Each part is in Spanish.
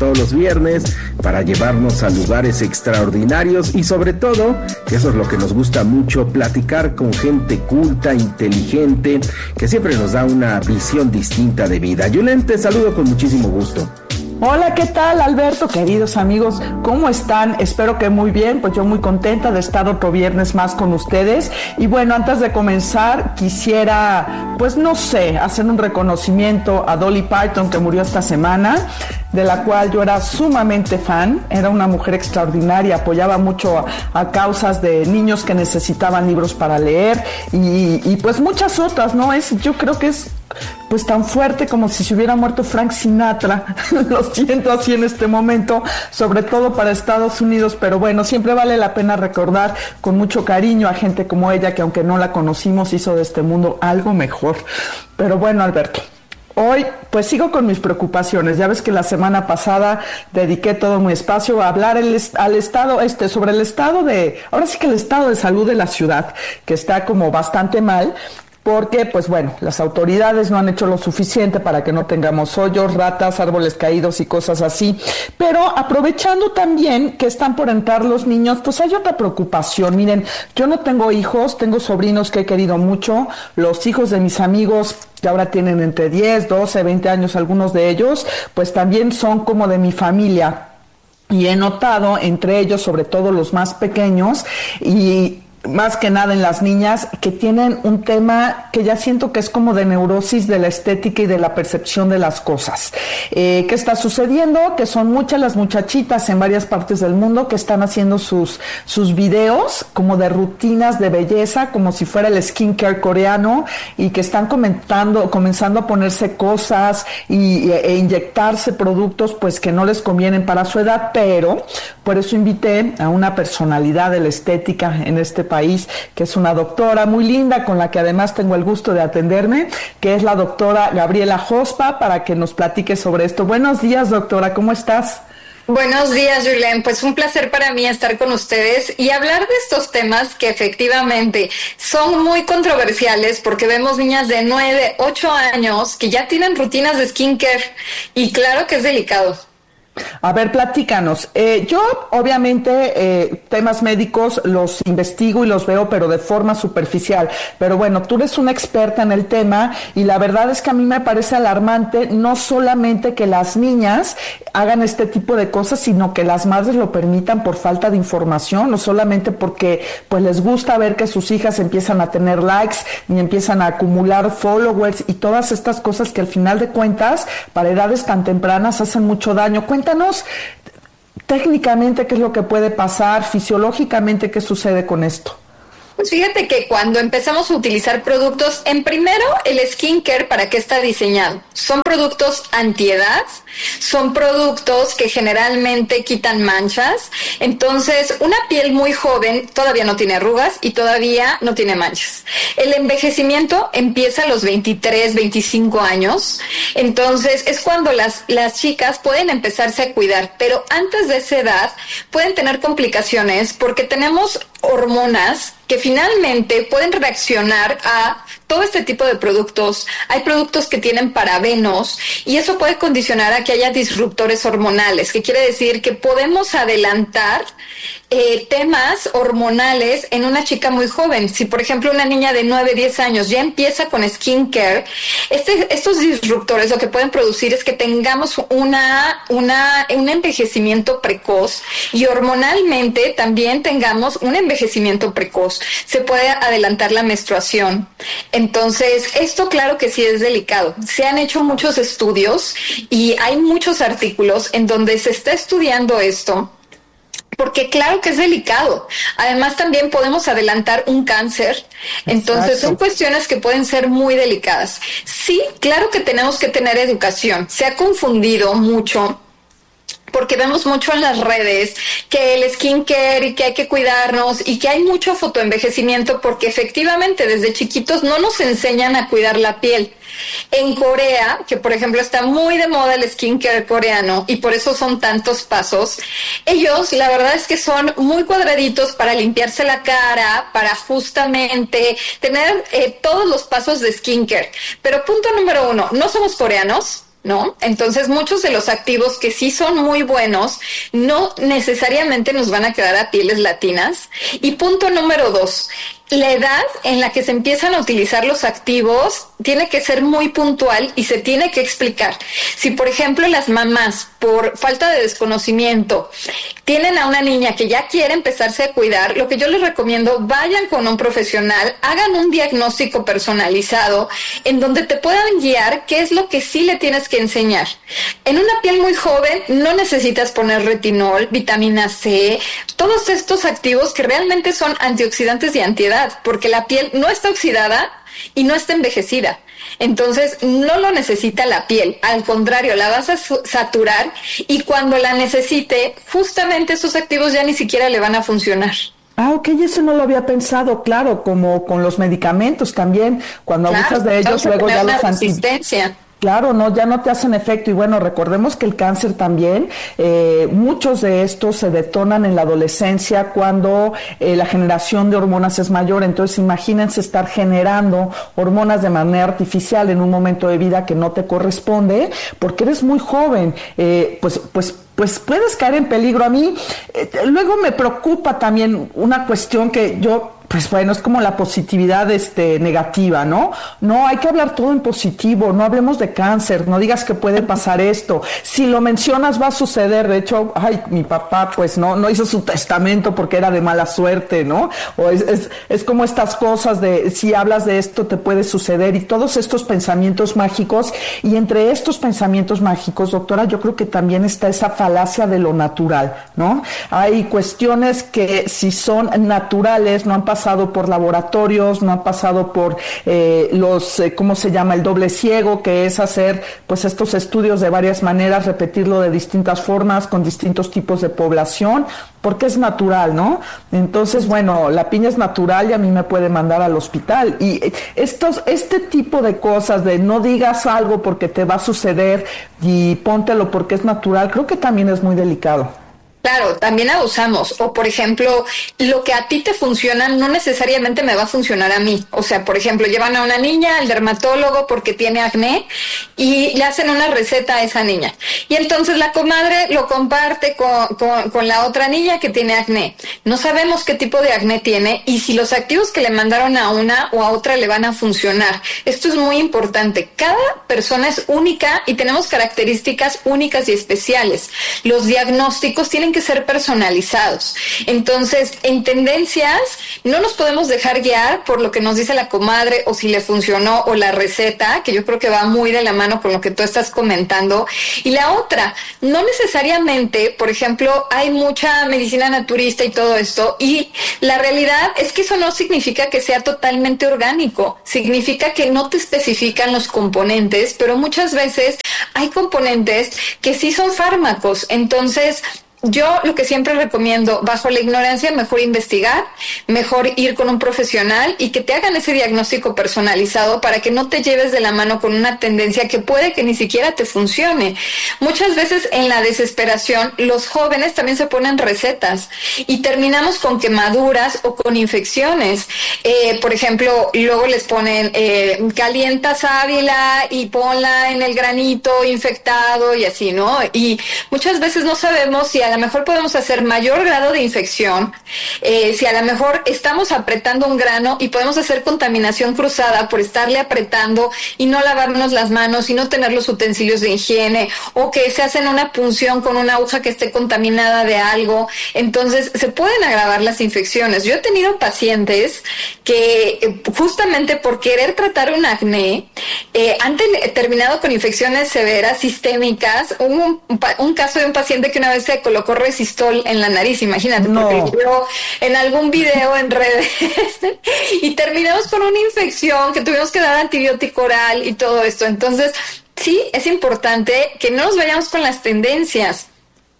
todos los viernes para llevarnos a lugares extraordinarios y sobre todo, que eso es lo que nos gusta mucho, platicar con gente culta, inteligente, que siempre nos da una visión distinta de vida. Yulen, te saludo con muchísimo gusto. Hola, ¿qué tal, Alberto? Queridos amigos, ¿cómo están? Espero que muy bien, pues yo muy contenta de estar otro viernes más con ustedes. Y bueno, antes de comenzar, quisiera, pues no sé, hacer un reconocimiento a Dolly Parton, que murió esta semana, de la cual yo era sumamente fan. Era una mujer extraordinaria, apoyaba mucho a causas de niños que necesitaban libros para leer y pues muchas otras, ¿no? Yo creo que es pues tan fuerte como si se hubiera muerto Frank Sinatra. Lo siento así en este momento, sobre todo para Estados Unidos, pero bueno, siempre vale la pena recordar con mucho cariño a gente como ella, que aunque no la conocimos, hizo de este mundo algo mejor. Pero bueno, Alberto, hoy pues sigo con mis preocupaciones. Ya ves que la semana pasada dediqué todo mi espacio a hablar sobre el estado ahora sí que el estado de salud de la ciudad, que está como bastante mal, porque, pues bueno, las autoridades no han hecho lo suficiente para que no tengamos hoyos, ratas, árboles caídos y cosas así. Pero aprovechando también que están por entrar los niños, pues hay otra preocupación. Miren, yo no tengo hijos, tengo sobrinos que he querido mucho. Los hijos de mis amigos, que ahora tienen entre 10, 12, 20 años, algunos de ellos, pues también son como de mi familia. Y he notado entre ellos, sobre todo los más pequeños, y más que nada en las niñas, que tienen un tema que ya siento que es como de neurosis de la estética y de la percepción de las cosas. ¿Qué está sucediendo? Que son muchas las muchachitas en varias partes del mundo que están haciendo sus videos como de rutinas de belleza, como si fuera el skincare coreano, y que están comenzando a ponerse cosas e inyectarse productos pues que no les convienen para su edad, pero por eso invité a una personalidad de la estética en este país, que es una doctora muy linda, con la que además tengo el gusto de atenderme, que es la doctora Gabriela Jospa, para que nos platique sobre esto. Buenos días, doctora, ¿cómo estás? Buenos días, Julen. Pues un placer para mí estar con ustedes y hablar de estos temas que efectivamente son muy controversiales, porque vemos niñas de 9, 8 años que ya tienen rutinas de skincare y claro que es delicado. A ver, platícanos. Yo, obviamente, temas médicos los investigo y los veo, pero de forma superficial. Pero bueno, tú eres una experta en el tema y la verdad es que a mí me parece alarmante no solamente que las niñas hagan este tipo de cosas, sino que las madres lo permitan por falta de información, no solamente porque pues les gusta ver que sus hijas empiezan a tener likes y empiezan a acumular followers y todas estas cosas que al final de cuentas, para edades tan tempranas, hacen mucho daño. Cuéntanos técnicamente qué es lo que puede pasar, fisiológicamente qué sucede con esto. Pues fíjate que cuando empezamos a utilizar productos, en primero el skincare, ¿para qué está diseñado? Son productos antiedad, son productos que generalmente quitan manchas. Entonces, una piel muy joven todavía no tiene arrugas y todavía no tiene manchas. El envejecimiento empieza a los 23, 25 años. Entonces, es cuando las chicas pueden empezarse a cuidar. Pero antes de esa edad pueden tener complicaciones porque tenemos hormonas que finalmente pueden reaccionar a todo este tipo de productos. Hay productos que tienen parabenos y eso puede condicionar a que haya disruptores hormonales, que quiere decir que podemos adelantar temas hormonales en una chica muy joven. Si, por ejemplo, una niña de 9, 10 años ya empieza con skincare, estos disruptores lo que pueden producir es que tengamos un envejecimiento precoz y hormonalmente también tengamos un envejecimiento precoz. Se puede adelantar la menstruación. Entonces, esto claro que sí es delicado. Se han hecho muchos estudios y hay muchos artículos en donde se está estudiando esto, porque claro que es delicado. Además, también podemos adelantar un cáncer. Entonces, son cuestiones que pueden ser muy delicadas. Sí, claro que tenemos que tener educación. Se ha confundido mucho, porque vemos mucho en las redes que el skincare y que hay que cuidarnos y que hay mucho fotoenvejecimiento, porque efectivamente desde chiquitos no nos enseñan a cuidar la piel. En Corea, que por ejemplo está muy de moda el skincare coreano y por eso son tantos pasos, ellos la verdad es que son muy cuadraditos para limpiarse la cara, para justamente tener todos los pasos de skincare. Pero punto número 1, no somos coreanos. ¿no? Entonces, muchos de los activos que sí son muy buenos no necesariamente nos van a quedar a pieles latinas. Y punto número 2, la edad en la que se empiezan a utilizar los activos tiene que ser muy puntual y se tiene que explicar. Si, por ejemplo, las mamás, por falta de desconocimiento, tienen a una niña que ya quiere empezarse a cuidar, lo que yo les recomiendo, vayan con un profesional, hagan un diagnóstico personalizado en donde te puedan guiar qué es lo que sí le tienes que enseñar. En una piel muy joven no necesitas poner retinol, vitamina C, todos estos activos que realmente son antioxidantes y antiedad, porque la piel no está oxidada y no está envejecida. Entonces no lo necesita la piel, al contrario, la vas a saturar y cuando la necesite, justamente esos activos ya ni siquiera le van a funcionar. Ok, eso no lo había pensado, claro, como con los medicamentos también, cuando abusas de ellos, luego ya los resistencia. Claro, no, ya no te hacen efecto. Y bueno, recordemos que el cáncer también, muchos de estos se detonan en la adolescencia cuando la generación de hormonas es mayor. Entonces, imagínense estar generando hormonas de manera artificial en un momento de vida que no te corresponde, porque eres muy joven. Pues puedes caer en peligro. A mí, luego me preocupa también una cuestión que yo... Pues bueno, es como la positividad negativa, ¿no? No, hay que hablar todo en positivo, no hablemos de cáncer, no digas que puede pasar esto. Si lo mencionas va a suceder, de hecho, mi papá pues no hizo su testamento porque era de mala suerte, ¿no? O es como estas cosas de si hablas de esto te puede suceder y todos estos pensamientos mágicos. Y entre estos pensamientos mágicos, doctora, yo creo que también está esa falacia de lo natural, ¿no? Hay cuestiones que si son naturales, no han pasado por laboratorios, no han pasado por ¿cómo se llama? El doble ciego, que es hacer pues estos estudios de varias maneras, repetirlo de distintas formas, con distintos tipos de población, porque es natural, ¿no? Entonces, bueno, la piña es natural y a mí me puede mandar al hospital. Y este tipo de cosas de no digas algo porque te va a suceder y póntelo porque es natural, creo que también es muy delicado. Claro, también abusamos. O, por ejemplo, lo que a ti te funciona no necesariamente me va a funcionar a mí. O sea, por ejemplo, llevan a una niña al dermatólogo porque tiene acné y le hacen una receta a esa niña. Y entonces la comadre lo comparte con la otra niña que tiene acné. No sabemos qué tipo de acné tiene y si los activos que le mandaron a una o a otra le van a funcionar. Esto es muy importante. Cada persona es única y tenemos características únicas y especiales. Los diagnósticos tienen que ser personalizados. Entonces, en tendencias, no nos podemos dejar guiar por lo que nos dice la comadre o si le funcionó o la receta, que yo creo que va muy de la mano con lo que tú estás comentando. Y la otra, no necesariamente, por ejemplo, hay mucha medicina naturista y todo esto, y la realidad es que eso no significa que sea totalmente orgánico. Significa que no te especifican los componentes, pero muchas veces hay componentes que sí son fármacos. Entonces, yo lo que siempre recomiendo, bajo la ignorancia, mejor investigar, mejor ir con un profesional y que te hagan ese diagnóstico personalizado para que no te lleves de la mano con una tendencia que puede que ni siquiera te funcione. Muchas veces en la desesperación, los jóvenes también se ponen recetas y terminamos con quemaduras o con infecciones. Por ejemplo, luego les ponen calienta sábila y ponla en el granito infectado y así, ¿no? Y muchas veces no sabemos si a lo mejor podemos hacer mayor grado de infección, si a lo mejor estamos apretando un grano y podemos hacer contaminación cruzada por estarle apretando y no lavarnos las manos y no tener los utensilios de higiene, o que se hacen una punción con una aguja que esté contaminada de algo. Entonces se pueden agravar las infecciones. Yo he tenido pacientes que justamente por querer tratar un acné han terminado con infecciones severas, sistémicas. Hubo un caso de un paciente que una vez se colocó Resistol en la nariz, imagínate, porque yo en algún video en redes y terminamos con una infección que tuvimos que dar antibiótico oral y todo esto. Entonces, sí, es importante que no nos vayamos con las tendencias.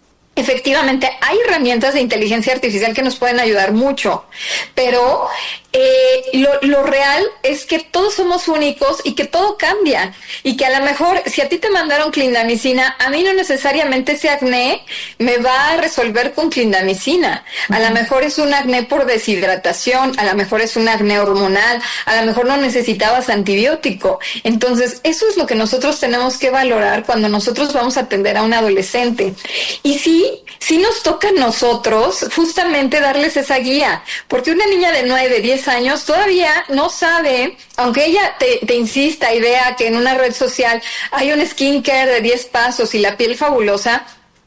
Efectivamente, hay herramientas de inteligencia artificial que nos pueden ayudar mucho, pero lo real es que todos somos únicos y que todo cambia, y que a lo mejor si a ti te mandaron clindamicina, a mí no necesariamente ese acné me va a resolver con clindamicina. A lo mejor es un acné por deshidratación, a lo mejor es un acné hormonal, a lo mejor no necesitabas antibiótico. Entonces eso es lo que nosotros tenemos que valorar cuando nosotros vamos a atender a un adolescente. Y sí nos toca a nosotros justamente darles esa guía, porque una niña de 9, 10 años todavía no sabe, aunque ella te insista y vea que en una red social hay un skincare de 10 pasos y la piel fabulosa.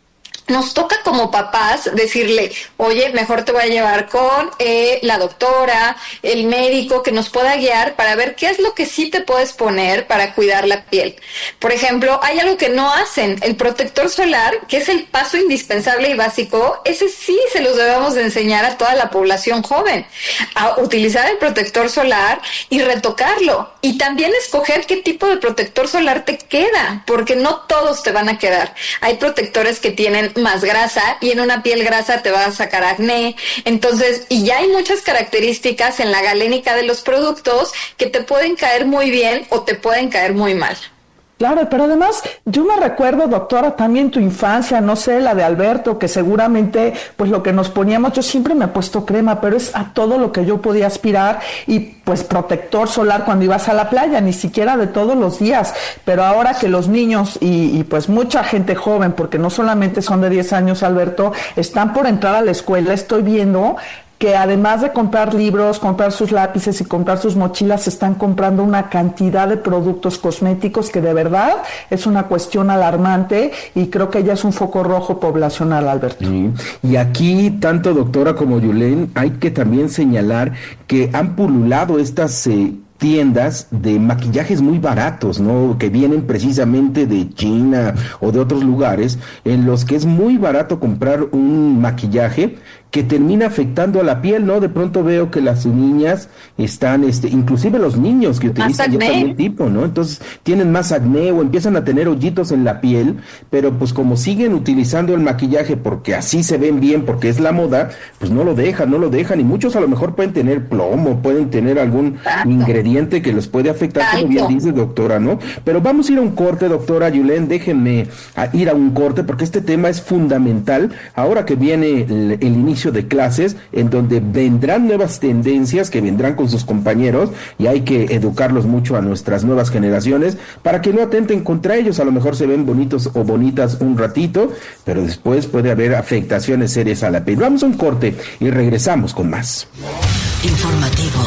Nos toca como papás decirle, oye, mejor te voy a llevar con la doctora, el médico, que nos pueda guiar para ver qué es lo que sí te puedes poner para cuidar la piel. Por ejemplo, hay algo que no hacen, el protector solar, que es el paso indispensable y básico. Ese sí se los debemos de enseñar a toda la población joven, a utilizar el protector solar y retocarlo. Y también escoger qué tipo de protector solar te queda, porque no todos te van a quedar. Hay protectores que tienen más grasa, y en una piel grasa te va a sacar acné. Entonces, y ya hay muchas características en la galénica de los productos que te pueden caer muy bien o te pueden caer muy mal. Claro, pero además yo me recuerdo, doctora, también tu infancia, no sé, la de Alberto, que seguramente pues lo que nos poníamos, yo siempre me he puesto crema, pero es a todo lo que yo podía aspirar, y pues protector solar cuando ibas a la playa, ni siquiera de todos los días. Pero ahora que los niños y pues mucha gente joven, porque no solamente son de 10 años, Alberto, están por entrar a la escuela, estoy viendo que además de comprar libros, comprar sus lápices y comprar sus mochilas, están comprando una cantidad de productos cosméticos que de verdad es una cuestión alarmante, y creo que ya es un foco rojo poblacional, Alberto. Sí. Y aquí, tanto doctora como Yulén, hay que también señalar que han pululado estas tiendas de maquillajes muy baratos, ¿no? Que vienen precisamente de China o de otros lugares, en los que es muy barato comprar un maquillaje que termina afectando a la piel, ¿no? De pronto veo que las niñas están, inclusive los niños que utilizan ya también tipo, ¿no? Entonces tienen más acné o empiezan a tener hoyitos en la piel, pero pues como siguen utilizando el maquillaje porque así se ven bien, porque es la moda, pues no lo dejan, y muchos a lo mejor pueden tener plomo, pueden tener algún ingrediente que les puede afectar, como bien dice doctora, ¿no? Pero vamos a ir a un corte, doctora Yulén, déjenme ir a un corte, porque este tema es fundamental, ahora que viene el inicio de clases, en donde vendrán nuevas tendencias que vendrán con sus compañeros, y hay que educarlos mucho a nuestras nuevas generaciones para que no atenten contra ellos. A lo mejor se ven bonitos o bonitas un ratito, pero después puede haber afectaciones serias a la piel. Vamos a un corte y regresamos con más. Informativo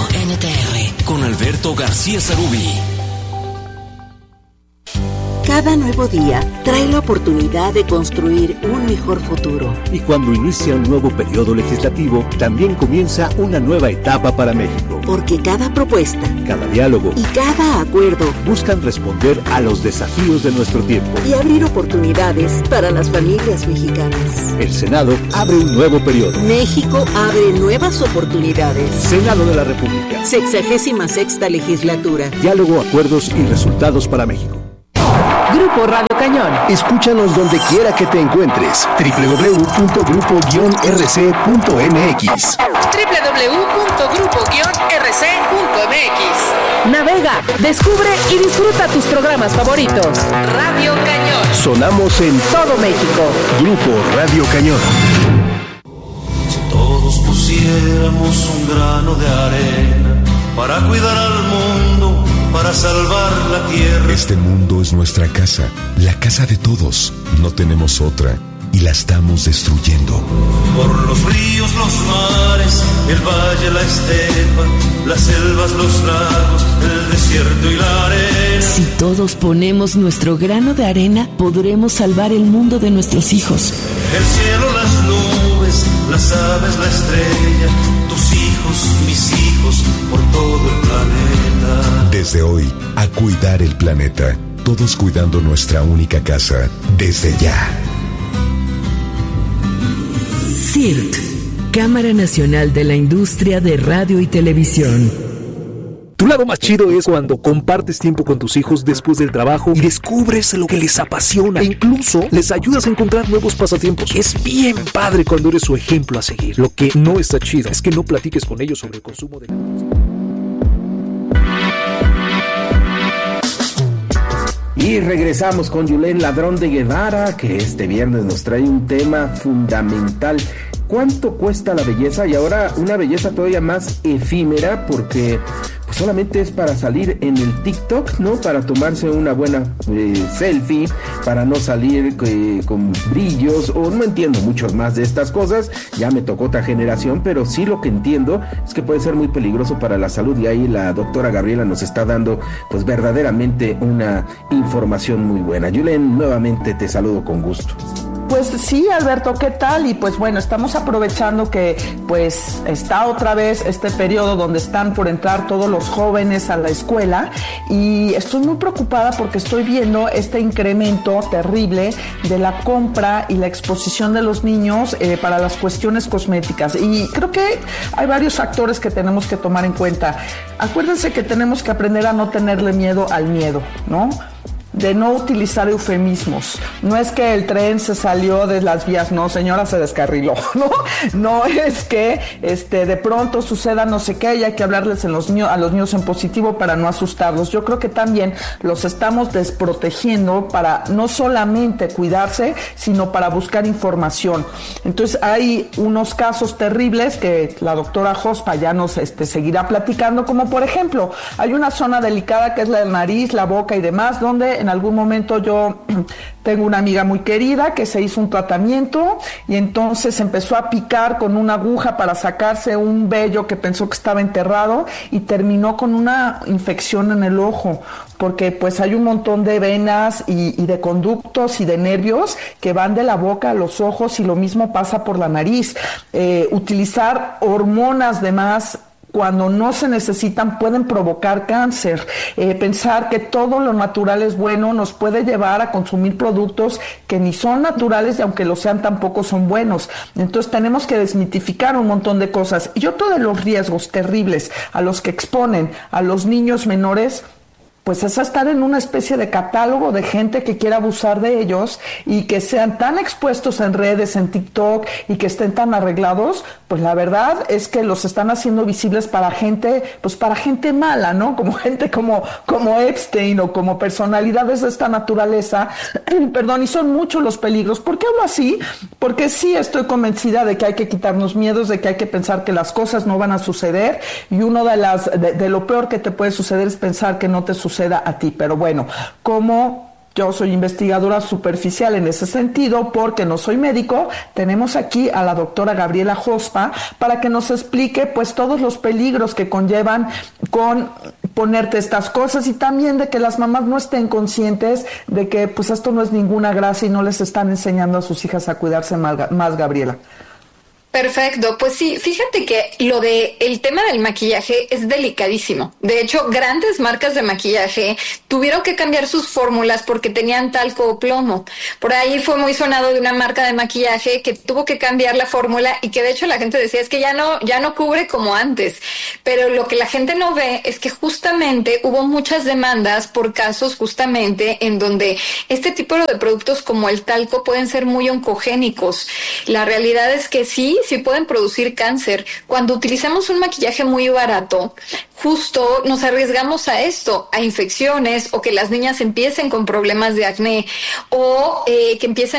NTR con Alberto García Sarubí. Cada nuevo día trae la oportunidad de construir un mejor futuro. Y cuando inicia un nuevo periodo legislativo, también comienza una nueva etapa para México. Porque cada propuesta, cada diálogo y cada acuerdo buscan responder a los desafíos de nuestro tiempo y abrir oportunidades para las familias mexicanas. El Senado abre un nuevo periodo. México abre nuevas oportunidades. Senado de la República. 66ª legislatura. Diálogo, acuerdos y resultados para México. Grupo Radio Cañón. Escúchanos donde quiera que te encuentres. www.grupo-rc.mx. www.grupo-rc.mx. Navega, descubre y disfruta tus programas favoritos. Radio Cañón. Sonamos en todo México. Grupo Radio Cañón. Si todos pusiéramos un grano de arena para cuidar al mundo, para salvar la tierra. Este mundo es nuestra casa, la casa de todos. No tenemos otra y la estamos destruyendo. Por los ríos, los mares, el valle, la estepa, las selvas, los lagos, el desierto y la arena. Si todos ponemos nuestro grano de arena, podremos salvar el mundo de nuestros hijos. El cielo, las nubes, las aves, la estrella, tus hijos, mis hijos, por todo el planeta. Desde hoy, a cuidar el planeta, todos cuidando nuestra única casa, desde ya. CIRT, Cámara Nacional de la Industria de Radio y Televisión. Tu lado más chido es cuando compartes tiempo con tus hijos después del trabajo y descubres lo que les apasiona e incluso les ayudas a encontrar nuevos pasatiempos. Es bien padre cuando eres su ejemplo a seguir. Lo que no está chido es que no platiques con ellos sobre el consumo de... Y regresamos con Yulén Ladrón de Guevara, que este viernes nos trae un tema fundamental. ¿Cuánto cuesta la belleza? Y ahora una belleza todavía más efímera, porque pues solamente es para salir en el TikTok, ¿no? Para tomarse una buena selfie, para no salir con brillos, o no entiendo mucho más de estas cosas. Ya me tocó otra generación, pero sí lo que entiendo es que puede ser muy peligroso para la salud, y ahí la doctora Gabriela nos está dando pues verdaderamente una información muy buena. Yulén, nuevamente te saludo con gusto. Pues sí, Alberto, ¿qué tal? Y pues bueno, estamos aprovechando que pues está otra vez este periodo donde están por entrar todos los jóvenes a la escuela, y estoy muy preocupada porque estoy viendo este incremento terrible de la compra y la exposición de los niños para las cuestiones cosméticas, y creo que hay varios factores que tenemos que tomar en cuenta. Acuérdense que tenemos que aprender a no tenerle miedo al miedo, ¿no? De no utilizar eufemismos. No es que el tren se salió de las vías, no, señora, se descarriló, ¿no? No es que de pronto suceda no sé qué y hay que hablarles a los niños en positivo para no asustarlos. Yo creo que también los estamos desprotegiendo para no solamente cuidarse, sino para buscar información. Entonces hay unos casos terribles que la doctora Jospa ya nos seguirá platicando, como por ejemplo, hay una zona delicada que es la nariz, la boca y demás, donde en algún momento yo tengo una amiga muy querida que se hizo un tratamiento y entonces empezó a picar con una aguja para sacarse un vello que pensó que estaba enterrado y terminó con una infección en el ojo, porque pues hay un montón de venas y de conductos y de nervios que van de la boca a los ojos, y lo mismo pasa por la nariz. Utilizar hormonas de más cuando no se necesitan pueden provocar cáncer. Pensar que todo lo natural es bueno nos puede llevar a consumir productos que ni son naturales y aunque lo sean tampoco son buenos. Entonces tenemos que desmitificar un montón de cosas. Y otro de los riesgos terribles a los que exponen a los niños menores, pues es estar en una especie de catálogo de gente que quiera abusar de ellos, y que sean tan expuestos en redes, en TikTok, y que estén tan arreglados. Pues la verdad es que los están haciendo visibles para gente, pues para gente mala, ¿no? Como gente como Epstein, o como personalidades de esta naturaleza. Perdón, y son muchos los peligros. ¿Por qué hablo así? Porque sí estoy convencida de que hay que quitarnos miedos, de que hay que pensar que las cosas no van a suceder, y uno de lo peor que te puede suceder es pensar que no te suceda a ti. Pero bueno, como yo soy investigadora superficial en ese sentido, porque no soy médico, tenemos aquí a la doctora Gabriela Jospa para que nos explique pues todos los peligros que conllevan con ponerte estas cosas, y también de que las mamás no estén conscientes de que pues esto no es ninguna gracia y no les están enseñando a sus hijas a cuidarse más, Gabriela. Perfecto, pues sí, fíjate que lo de el tema del maquillaje es delicadísimo. De hecho, grandes marcas de maquillaje tuvieron que cambiar sus fórmulas porque tenían talco o plomo. Por ahí fue muy sonado de una marca de maquillaje que tuvo que cambiar la fórmula, y que de hecho la gente decía es que ya no cubre como antes. Pero lo que la gente no ve es que justamente hubo muchas demandas por casos justamente en donde este tipo de productos como el talco pueden ser muy oncogénicos. La realidad es que sí pueden producir cáncer. Cuando utilizamos un maquillaje muy barato, justo nos arriesgamos a esto, a infecciones, o que las niñas empiecen con problemas de acné, o que empiecen